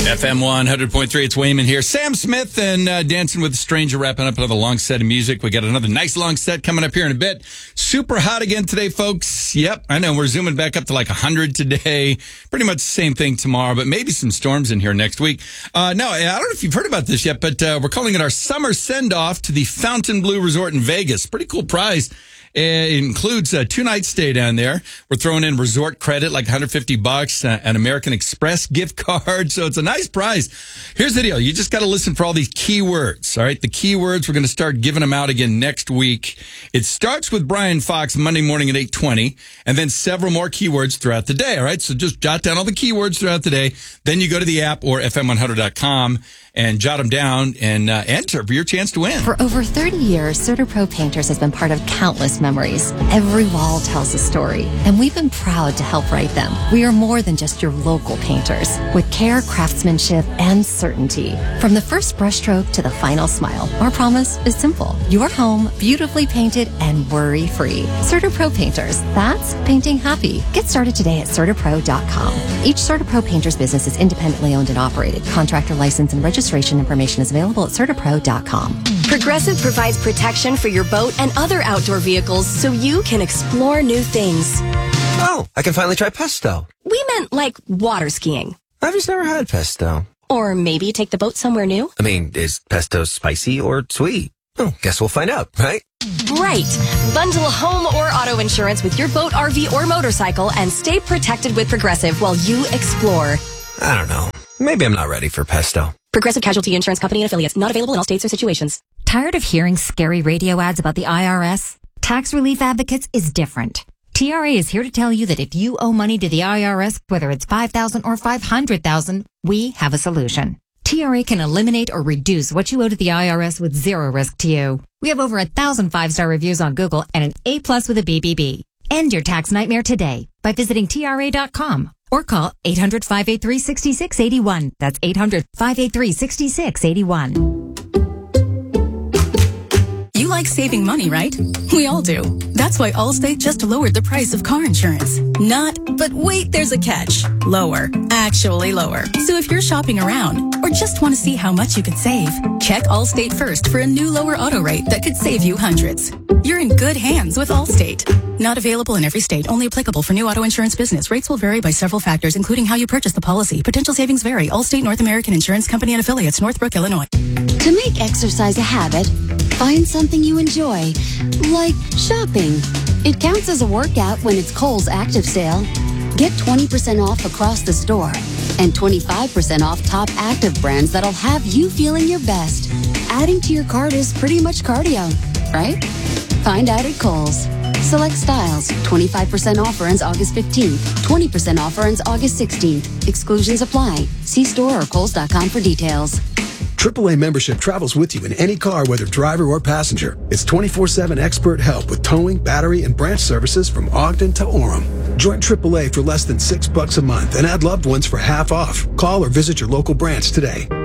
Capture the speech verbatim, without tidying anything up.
F M one hundred point three, it's Wayman here. Sam Smith and uh, Dancing with a Stranger wrapping up another long set of music. We got another nice long set coming up here in a bit. Super hot again today, folks. Yep, I know we're zooming back up to like one hundred today. Pretty much the same thing tomorrow, but maybe some storms in here next week. Uh, no, I don't know if you've heard about this yet, but uh, we're calling it our summer send-off to the Fontainebleau Resort in Vegas. Pretty cool prize. It includes a two-night stay down there. We're throwing in resort credit, like one hundred fifty bucks, uh, an American Express gift card. So it's a nice prize. Here's the deal. You just got to listen for all these keywords. All right. The keywords, we're going to start giving them out again next week. It starts with Brian Fox Monday morning at eight twenty, and then several more keywords throughout the day. All right. So just jot down all the keywords throughout the day. Then you go to the app or F M one hundred dot com and jot them down and uh, enter for your chance to win. For over thirty years, CertaPro Painters has been part of countless memories. Every wall tells a story, and we've been proud to help write them. We are more than just your local painters, with care, craftsmanship, and certainty. From the first brushstroke to the final smile, our promise is simple. Your home, beautifully painted and worry-free. CertaPro Painters, that's painting happy. Get started today at Certa Pro dot com. Each CertaPro Painters business is independently owned and operated. Contractor license and registration information is available at Certa Pro dot com. Progressive provides protection for your boat and other outdoor vehicles so you can explore new things. Oh, I can finally try pesto. We meant like water skiing. I've just never had pesto. Or maybe take the boat somewhere new. I mean, is pesto spicy or sweet? Oh, guess we'll find out, right? Right. Bundle home or auto insurance with your boat, R V, or motorcycle and stay protected with Progressive while you explore. I don't know. Maybe I'm not ready for pesto. Progressive Casualty Insurance Company and affiliates. Not available in all states or situations. Tired of hearing scary radio ads about the I R S? Tax Relief Advocates is different. T R A is here to tell you that if you owe money to the I R S, whether it's five thousand dollars or five hundred thousand dollars, we have a solution. T R A can eliminate or reduce what you owe to the I R S with zero risk to you. We have over a thousand five-star reviews on Google and an A plus with a B B B. End your tax nightmare today by visiting T R A dot com or call eight hundred, five eight three, six six eight one. That's eight hundred, five eight three, six six eight one. You like saving money, right? We all do. That's why Allstate just lowered the price of car insurance. Not, but wait, there's a catch. Lower. Actually lower. So if you're shopping around or just want to see how much you could save, check Allstate first for a new lower auto rate that could save you hundreds. You're in good hands with Allstate. Not available in every state. Only applicable for new auto insurance business. Rates will vary by several factors, including how you purchase the policy. Potential savings vary. Allstate North American Insurance Company and affiliates, Northbrook, Illinois. To make exercise a habit, find something you enjoy, like shopping. It counts as a workout when it's Kohl's Active Sale. Get twenty percent off across the store and twenty-five percent off top active brands that'll have you feeling your best. Adding to your cart is pretty much cardio, right? Find out at Kohl's. Select styles. twenty-five percent offer ends August fifteenth. twenty percent offer ends August sixteenth. Exclusions apply. See store or kohls dot com for details. triple A membership travels with you in any car, whether driver or passenger. It's twenty-four seven expert help with towing, battery, and branch services from Ogden to Orem. Join triple A for less than six bucks a month and add loved ones for half off. Call or visit your local branch today.